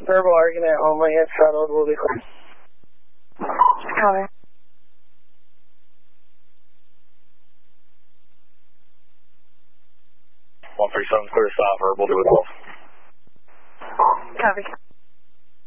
verbal argument only if settled will be clear. Copy. 137 clear stop, verbal to 12. Copy.